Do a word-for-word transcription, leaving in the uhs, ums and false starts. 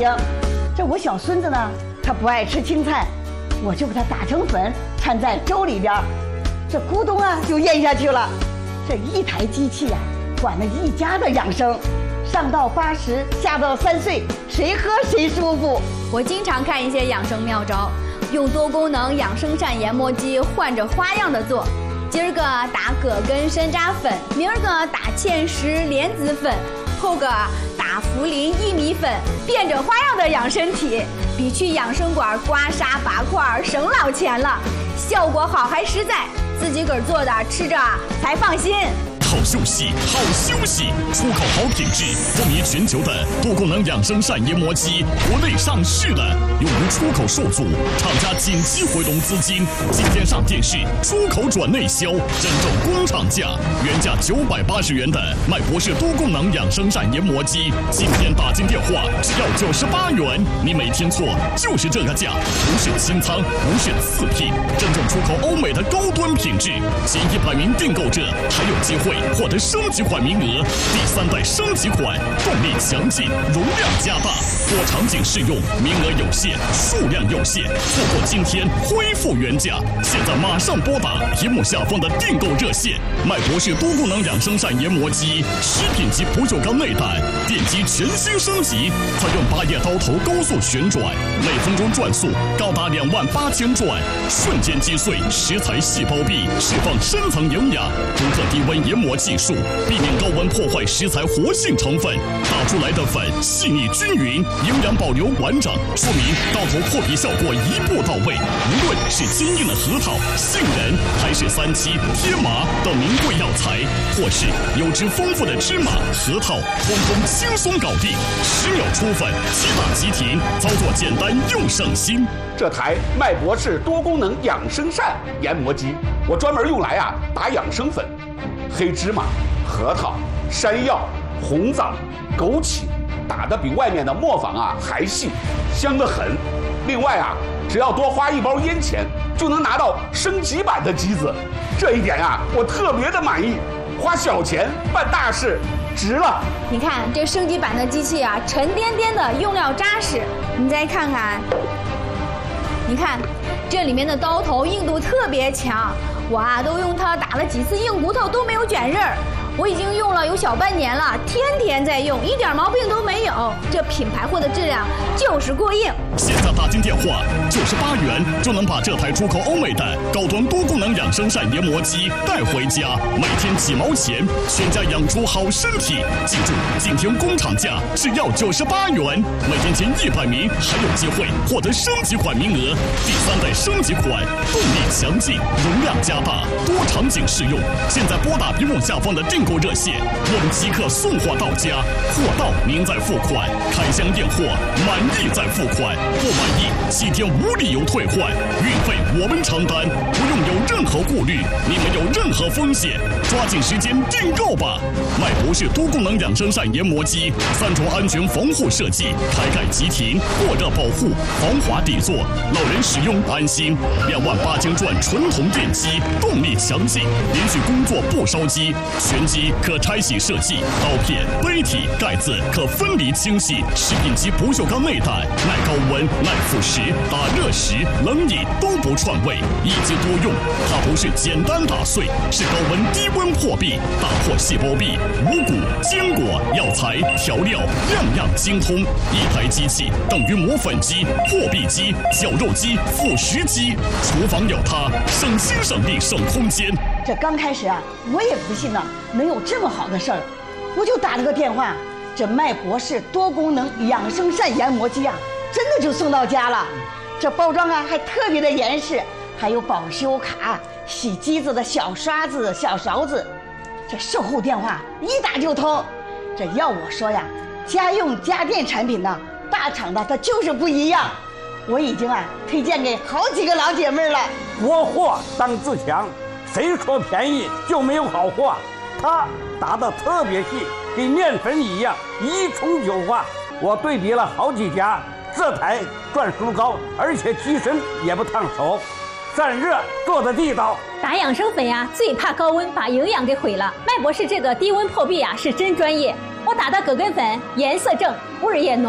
行。这我小孙子呢，他不爱吃青菜，我就把它打成粉，掺在粥里边，这咕咚啊就咽下去了。这一台机器呀、啊，管了一家的养生，上到八十，下到三岁，谁喝谁舒服。 我经常看一些养生妙招，用多功能养生膳研磨机换着花样的做。今儿个打葛根山楂粉，明儿个打芡实莲子粉，后个打茯苓薏米粉，变着花样的养身体，比去养生馆刮痧拔块省老钱了，效果好还实在，自己个儿做的吃着才放心。 好休息，好休息！出口好品质，风靡全球的多功能养生膳研磨机，国内上市的，由于出口受阻，厂家紧急回笼资金，今天上电视，出口转内销，真正工厂价，原价九百八十元的麦博士多功能养生膳研磨机，今天打进电话只要九十八元，你没听错，就是这个价，不是清仓，不是次品，真正出口欧美的高端品质，前一百名订购者还有机会获得升级款名额，第三代升级款，动力强劲，容量加大，多场景适用，名额有限，数量有限，错过今天恢复原价。现在马上拨打屏幕下方的订购热线，麦博士多功能养生膳研磨机，食品级不锈钢内胆，电机全新升级，采用八叶刀头高速旋转，每分钟转速高达两万八千转，瞬间击碎食材细胞壁，释放深层营养，独特低温研磨技术，避免高温破坏食材活性成分，打出来的粉细腻均匀，营养保留完整，说明刀头破皮效果一步到位。无论是坚硬的核桃、杏仁，还是三七、天麻等名贵药材，或是油脂丰富的芝麻、核桃，通通轻松搞定，十秒出粉，即打即停，操作简单又省心。 这台麦博士多功能养生膳研磨机，我专门用来啊打养生粉。黑芝麻、核桃、山药、红枣、枸杞，打得比外面的磨坊啊还细，香得很。另外啊，只要多花一包烟钱，就能拿到升级版的机子，这一点啊，我特别的满意。花小钱办大事，值了。 你看这升级版的机器啊，沉甸甸的，用料扎实。你再看看，你看这里面的刀头硬度特别强。我啊，都用它打了几次硬骨头都没有卷刃儿，我已经用了有小半年了，天天在用，一点毛病都没有。这品牌货的质量就是过硬。 现在打进电话，九十八元就能把这台出口欧美的高端多功能养生膳研磨机带回家，每天几毛钱，全家养出好身体。记住，今天工厂价只要九十八元，每天前一百名还有机会获得升级款名额。第三代升级款，动力强劲，容量加大，多场景适用。现在拨打屏幕下方的订购热线，我们即刻送货到家，货到您再付款，开箱验货，满意再付款。不满意，七天无理由退换，运费我们承担，不用有任何顾虑，你没有任何风险，抓紧时间订购吧！麦博士多功能养生膳研磨机，三重安全防护设计，开盖即停，过热保护，防滑底座，老人使用安心。两万八千转纯铜电机，动力强劲，连续工作不烧机，全机可拆洗设计，刀片、杯体、盖子可分离清洗，食品级不锈钢内胆，耐高温、耐腐蚀，打热食、冷饮都不串味，一机多用。它不是简单打碎，是高温低温破壁，打破细胞壁，五谷、坚果、药材、调料，样样精通。一台机器等于磨粉机、破壁机、绞肉机、腐蚀机，厨房有它，省心省力省空间。 这刚开始啊，我也不信呢，能有这么好的事儿，我就打了个电话，这麦博士多功能养生膳研磨机啊，真的就送到家了。这包装啊还特别的严实，还有保修卡、洗机子的小刷子、小勺子。这售后电话一打就通。这要我说呀，家用家电产品呢，大厂的它就是不一样。我已经啊推荐给好几个老姐妹了。 国货当自强，谁说便宜就没有好货？它打得特别细，跟面粉一样，一冲就化。我对比了好几家，这台转速高，而且机身也不烫手，散热做的地道。 打养生粉呀，最怕高温把营养给毁了。麦博士这个低温破壁啊，是真专业。我打的葛根粉颜色正，味儿也浓。